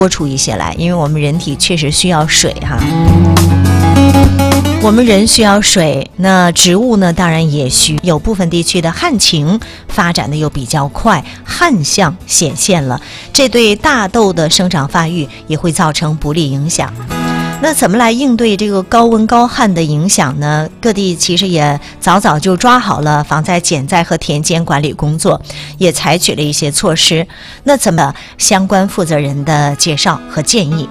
多出一些来，因为我们人体确实需要水哈。我们人需要水，那植物呢当然也需。有部分地区的旱情发展的又比较快，旱象显现了，这对大豆的生长发育也会造成不利影响。那怎么来应对这个高温高旱的影响呢？各地其实也早早就抓好了防灾减灾和田间管理工作，也采取了一些措施。那怎么相关负责人的介绍和建议？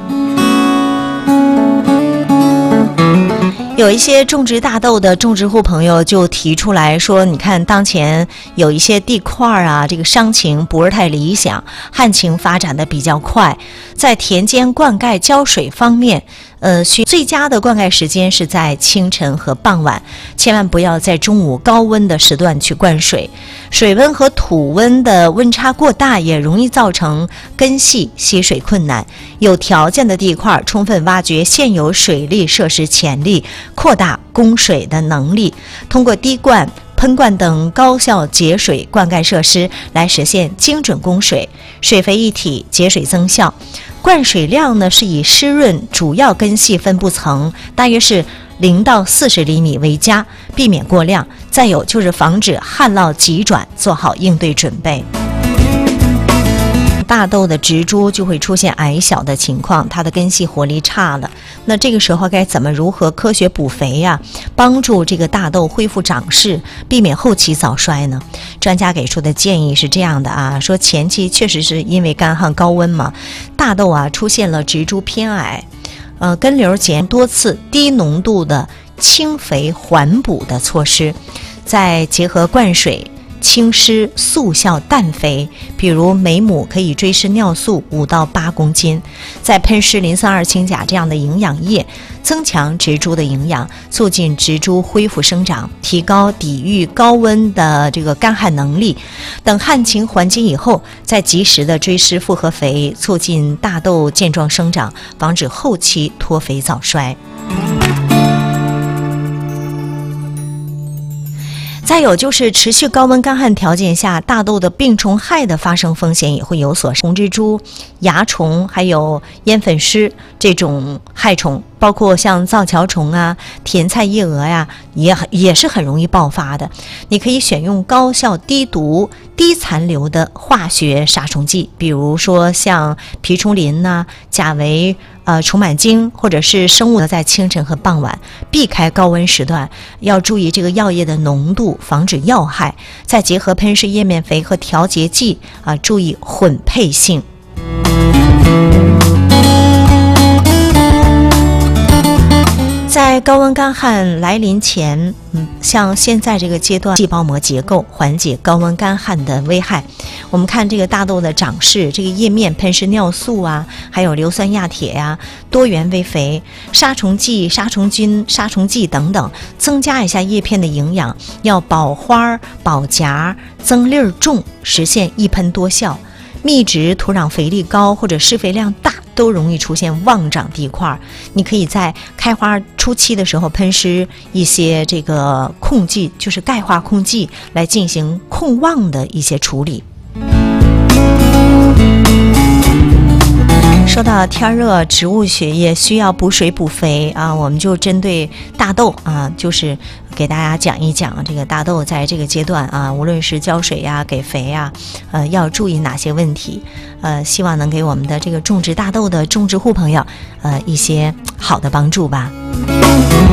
有一些种植大豆的种植户朋友就提出来说，你看当前有一些地块啊，这个伤情不是太理想，旱情发展的比较快，在田间灌溉浇水方面最佳的灌溉时间是在清晨和傍晚，千万不要在中午高温的时段去灌水。水温和土温的温差过大，也容易造成根系吸水困难。有条件的地块充分挖掘现有水利设施潜力，扩大供水的能力，通过滴灌、喷灌等高效节水灌溉设施来实现精准供水，水肥一体，节水增效。灌水量呢是以湿润主要根系分布层，大约是0到40厘米为佳，避免过量。再有就是防止旱涝急转，做好应对准备。大豆的植株就会出现矮小的情况，它的根系活力差了。那这个时候该如何科学补肥呀，帮助这个大豆恢复长势，避免后期早衰呢？专家给出的建议是这样的啊，说前期确实是因为干旱高温嘛，大豆啊出现了植株偏矮，根瘤前多次低浓度的轻肥缓补的措施，再结合灌水、轻施速效氮肥，比如每亩可以追施尿素5到8公斤，再喷施磷酸二氢钾这样的营养液，增强植株的营养，促进植株恢复生长，提高抵御高温的这个干旱能力。等旱情缓解以后，再及时的追施复合肥，促进大豆健壮生长，防止后期脱肥早衰。再有就是持续高温干旱条件下，大豆的病虫害的发生风险也会有所红蜘蛛、蚜虫还有烟粉虱这种害虫，包括像皂荞虫啊、甜菜叶蛾呀，也是很容易爆发的。你可以选用高效、低毒、低残留的化学杀虫剂，比如说像皮虫林呐、甲维、虫螨精或者是生物，在清晨和傍晚避开高温时段，要注意这个药液的浓度，防止药害。再结合喷施叶面肥和调节剂注意混配性。在高温干旱来临前，像现在这个阶段，细胞膜结构缓解高温干旱的危害。我们看这个大豆的长势，这个叶面喷施尿素啊，还有硫酸亚铁呀、多元微肥、杀虫剂、杀虫菌、杀虫剂等等，增加一下叶片的营养，要保花、保荚、增粒儿重，实现一喷多效。密植土壤肥力高或者施肥量大，都容易出现旺长地块。你可以在开花初期的时候喷施一些这个控剂，就是钙化控剂，来进行控旺的一些处理。说到天热，植物也需要补水补肥啊，我们就针对大豆啊，就是给大家讲一讲这个大豆在这个阶段啊，无论是浇水呀、给肥呀，要注意哪些问题？希望能给我们的这个种植大豆的种植户朋友，一些好的帮助吧。